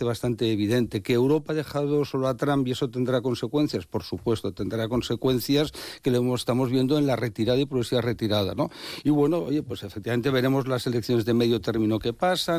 parece bastante evidente. Que Europa ha dejado solo a Trump y eso tendrá consecuencias, por supuesto, tendrá consecuencias que lo estamos viendo en la retirada y progresiva retirada, ¿no? Y bueno, oye, pues efectivamente veremos las elecciones de medio término que pasan.